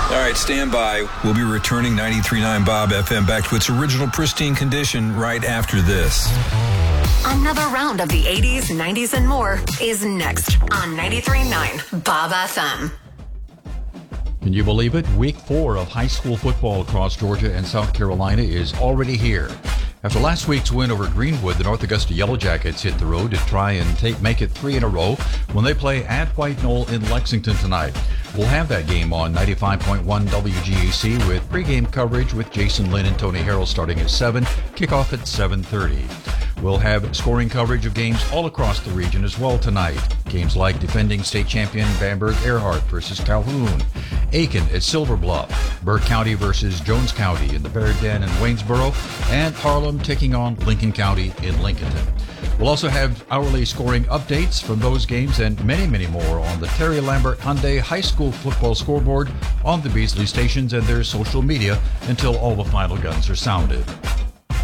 All right, stand by. We'll be returning 93.9 Bob FM back to its original pristine condition right after this. Another round of the 80s, 90s, and more is next on 93.9 Bob FM. Can you believe it? Week 4 of high school football across Georgia and South Carolina is already here. After last week's win over Greenwood, the North Augusta Yellow Jackets hit the road to try and make it 3 in a row when they play at White Knoll in Lexington tonight. We'll have that game on 95.1 WGAC with pregame coverage with Jason Lynn and Tony Harrell starting at 7, kickoff at 7:30. We'll have scoring coverage of games all across the region as well tonight. Games like defending state champion Bamberg-Ehrhardt versus Calhoun, Aiken at Silver Bluff, Burke County versus Jones County in the Bear Den in Waynesboro, and Harlem taking on Lincoln County in Lincolnton. We'll also have hourly scoring updates from those games and many, many more on the Terry Lambert Hyundai High School football scoreboard on the Beasley stations and their social media until all the final guns are sounded.